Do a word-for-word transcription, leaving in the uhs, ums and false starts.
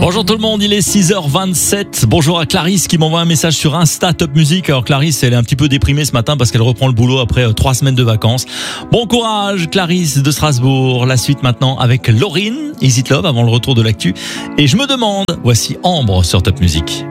Bonjour tout le monde, il est six heures vingt-sept. Bonjour à Clarisse qui m'envoie un message sur Insta Top Music. Alors Clarisse, elle est un petit peu déprimée ce matin parce qu'elle reprend le boulot après euh, trois semaines de vacances. Bon courage Clarisse de Strasbourg. La suite maintenant avec Lauryn, Is It Love avant le retour de l'actu. Et je me demande, voici Ambre sur Top Music.